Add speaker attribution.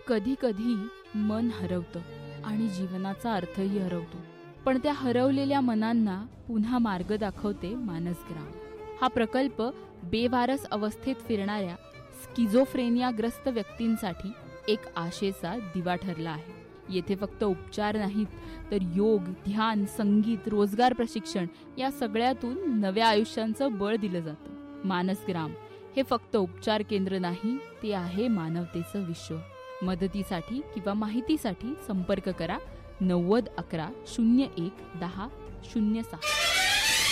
Speaker 1: कधी कधी मन हरवतं आणि जीवनाचा अर्थही हरवतो. पण त्या हरवलेल्या मनांना पुन्हा मार्ग दाखवते मानसग्राम. हा प्रकल्प बेवारस अवस्थेत फिरणाऱ्या स्किझोफ्रेनियाग्रस्त व्यक्तींसाठी एक आशेचा दिवा ठरला आहे. येथे फक्त उपचार नाहीत, तर योग, ध्यान, संगीत, रोजगार प्रशिक्षण या सगळ्यातून नव्या आयुष्यांचं बळ दिलं जातं. मानसग्राम हे फक्त उपचार केंद्र नाही, ते आहे मानवतेचं विश्व. मदतीसाठी किंवा माहितीसाठी संपर्क करा 90 11 01 10 06.